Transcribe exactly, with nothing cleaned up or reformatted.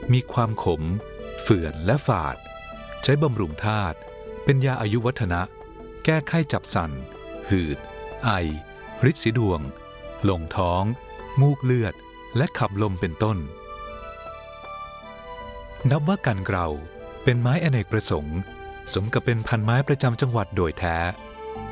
มีความขมเฝื่อนและฝาดใช้บำรุงธาตุเป็นยาอายุวัฒนะแก้ไข้จับสั่นหืดไอฤทธิ์สีดวงลงท้องมูกเลือดและขับลมเป็นต้นนับว่ากันเกลาเป็นไม้อเนกประสงค์สมกับเป็นพันไม้ประจำจังหวัดโดยแท้